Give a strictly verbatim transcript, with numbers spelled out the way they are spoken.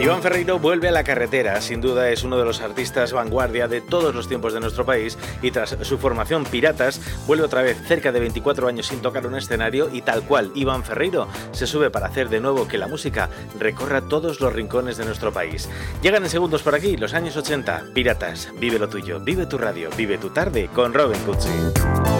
Iván Ferreiro vuelve a la carretera, sin duda es uno de los artistas vanguardia de todos los tiempos de nuestro país y tras su formación Piratas vuelve otra vez cerca de veinticuatro años sin tocar un escenario y tal cual Iván Ferreiro se sube para hacer de nuevo que la música recorra todos los rincones de nuestro país. Llegan en segundos por aquí los años ochenta, Piratas, vive lo tuyo, vive tu radio, vive tu tarde con Robin Cutsi.